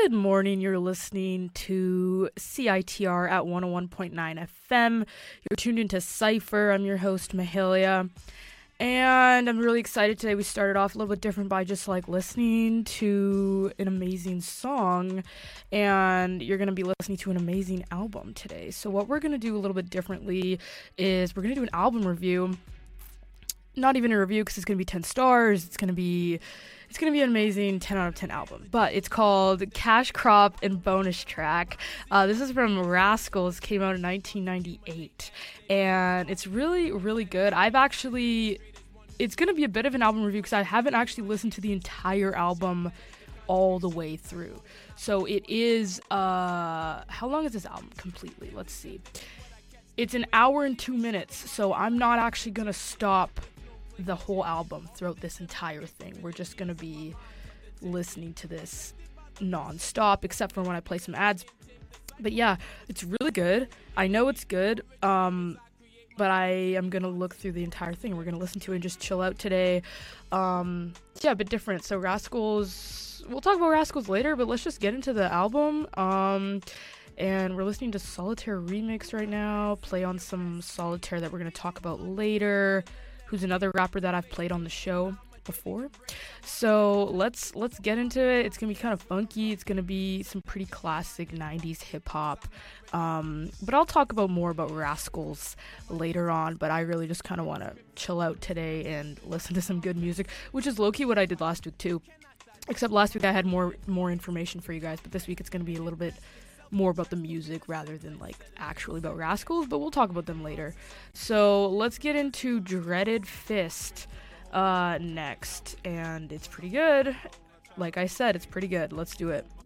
Good morning. You're listening to CITR at 101.9 FM. You're tuned into Cypher. I'm your host, Mahalia. And I'm really excited today. We started off a little bit different by just like listening to an amazing song. And you're going to be listening to an amazing album today. So what we're going to do a little bit differently is we're going to do an album review. Not even a review because it's going to be 10 stars. It's going to be an amazing 10 out of 10 album. But it's called Cash Crop and Bonus Track. This is from Rascals. Came out in 1998. And it's really, really good. It's going to be a bit of an album review because I haven't actually listened to the entire album all the way through. So it is, how long is this album completely? Let's see. It's an hour and 2 minutes. So I'm not actually going to stop the whole album throughout this entire thing. We're just gonna be listening to this non-stop, except for when I play some ads. But yeah, it's really good. I know it's good, but I am gonna look through the entire thing. We're gonna listen to it and just chill out today. Yeah, a bit different. So Rascals, we'll talk about Rascals later, but let's just get into the album. And we're listening to Solitaire Remix right now. Play on some Solitaire that we're gonna talk about later, who's another rapper that I've played on the show before. So let's get into it. It's gonna be kind of funky. It's gonna be some pretty classic 90s hip-hop. But I'll talk about more about Rascals later on, but I really just kind of want to chill out today and listen to some good music, which is low-key what I did last week too. Except last week I had more information for you guys, but this week it's gonna be a little bit more about the music rather than like actually about Rascals, but we'll talk about them later. So let's get into Dreaded Fist next, and it's pretty good. Like I said, it's pretty good. Let's do it.